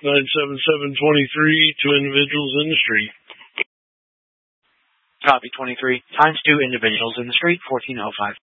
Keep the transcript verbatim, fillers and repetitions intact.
nine seven seven twenty-three, two individuals in the street. Copy twenty-three. Times two individuals in the street, fourteen oh five.